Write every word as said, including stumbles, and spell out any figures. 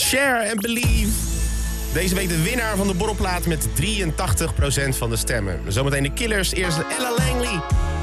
Share and Believe. Deze week de winnaar van de borrelplaat met drieëntachtig procent van de stemmen. Zometeen de Killers, eerst Ella Langley.